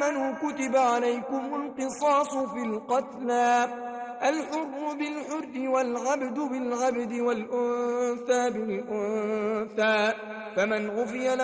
آمنوا كتب عليكم القصاص في القتلى الحر بالحر والعبد بالعبد والأنثى بالأنثى فمن عفي له